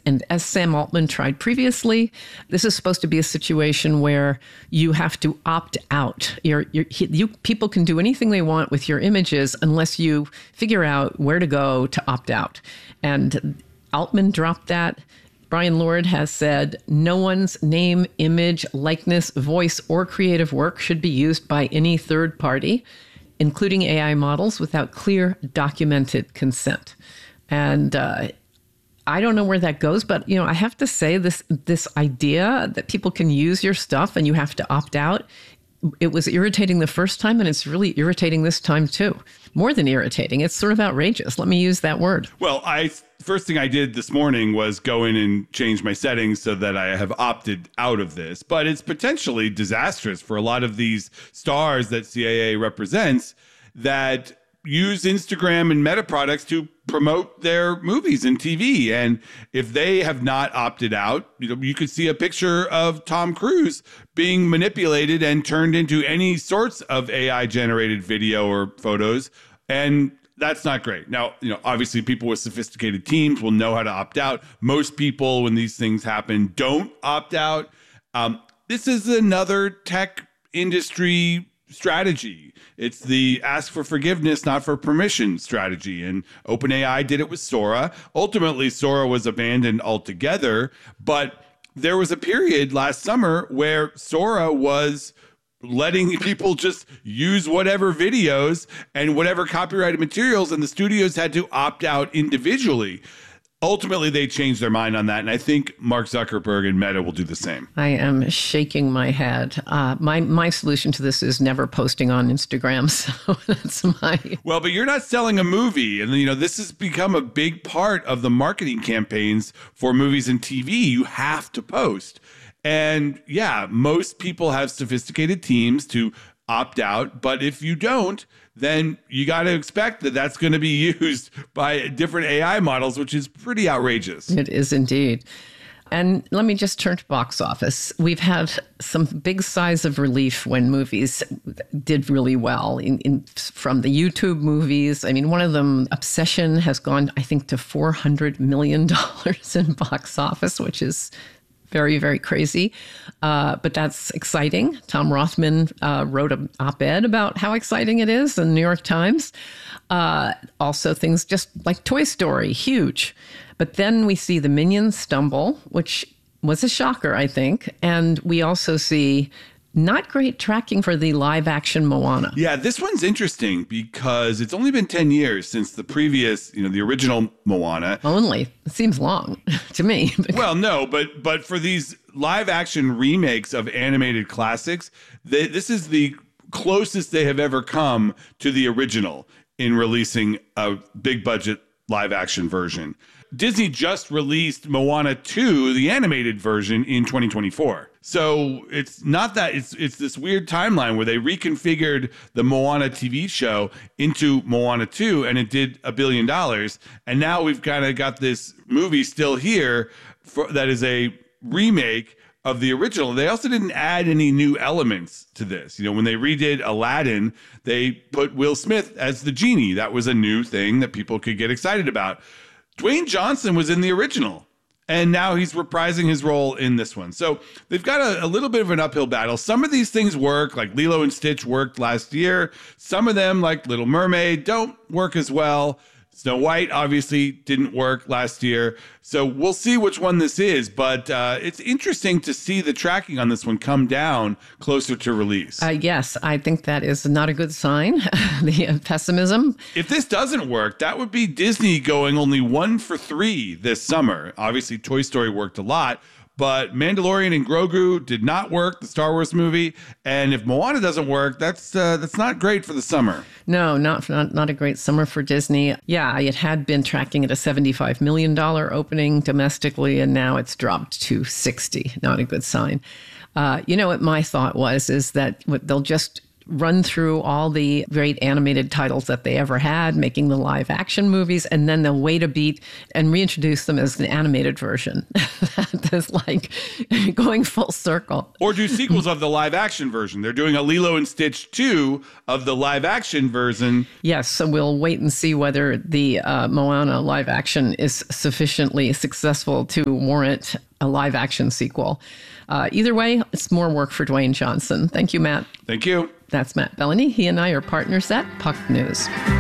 And as Sam Altman tried previously, this is supposed to be a situation where you have to opt out. People can do anything they want with your images unless you figure out where to go to opt out. And Altman dropped that. Brian Lord has said no one's name, image, likeness, voice, or creative work should be used by any third party, including AI models, without clear documented consent. And I don't know where that goes, but I have to say this idea that people can use your stuff and you have to opt out, it was irritating the first time, and it's really irritating this time too. More than irritating, it's sort of outrageous. Let me use that word. Well, first thing I did this morning was go in and change my settings so that I have opted out of this. But it's potentially disastrous for a lot of these stars that CAA represents that use Instagram and Meta products to promote their movies and TV. And if they have not opted out, you could see a picture of Tom Cruise being manipulated and turned into any sorts of AI generated video or photos. And that's not great. Now, obviously people with sophisticated teams will know how to opt out. Most people, when these things happen, don't opt out. This is another tech industry strategy. It's the ask for forgiveness, not for permission strategy. And OpenAI did it with Sora. Ultimately, Sora was abandoned altogether. But there was a period last summer where Sora was letting people just use whatever videos and whatever copyrighted materials, and the studios had to opt out individually. Ultimately, they changed their mind on that, and I think Mark Zuckerberg and Meta will do the same. I am shaking my head. My solution to this is never posting on Instagram, so that's my... Well, but you're not selling a movie, and this has become a big part of the marketing campaigns for movies and TV. You have to post. And yeah, most people have sophisticated teams to opt out, but if you don't, then you got to expect that that's going to be used by different AI models, which is pretty outrageous. It is indeed. And let me just turn to box office. We've had some big sighs of relief when movies did really well from the YouTube movies. I mean, one of them, Obsession, has gone, I think, to $400 million in box office, which is very, very crazy. But that's exciting. Tom Rothman wrote an op-ed about how exciting it is in the New York Times. Also things just like Toy Story, huge. But then we see the Minions stumble, which was a shocker, I think. And we also see not great tracking for the live action Moana. Yeah, this one's interesting because it's only been 10 years since the previous, the original Moana. Only. It seems long to me. Well, no, but for these live action remakes of animated classics, this is the closest they have ever come to the original in releasing a big budget live action version. Disney just released Moana 2, the animated version, in 2024. So it's not that, it's this weird timeline where they reconfigured the Moana TV show into Moana 2 and it did $1 billion. And now we've kind of got this movie still here that is a remake of the original. They also didn't add any new elements to this. When they redid Aladdin, they put Will Smith as the genie. That was a new thing that people could get excited about. Dwayne Johnson was in the original, and now he's reprising his role in this one. So they've got a little bit of an uphill battle. Some of these things work, like Lilo and Stitch worked last year. Some of them, like Little Mermaid, don't work as well. Snow White obviously didn't work last year. So we'll see which one this is. But it's interesting to see the tracking on this one come down closer to release. Yes, I think that is not a good sign, the pessimism. If this doesn't work, that would be Disney going only 1 for 3 this summer. Obviously, Toy Story worked a lot. But Mandalorian and Grogu did not work, the Star Wars movie. And if Moana doesn't work, that's not great for the summer. No, not a great summer for Disney. Yeah, it had been tracking at a $75 million opening domestically, and now it's dropped to 60. Not a good sign. What my thought is that they'll just run through all the great animated titles that they ever had, making the live action movies, and then they'll wait a beat and reintroduce them as an animated version. That is like going full circle. Or do sequels of the live action version. They're doing a Lilo and Stitch 2 of the live action version. Yes, so we'll wait and see whether the Moana live action is sufficiently successful to warrant a live action sequel. Either way, it's more work for Dwayne Johnson. Thank you, Matt. Thank you. That's Matt Bellany. He and I are partners at Puck News.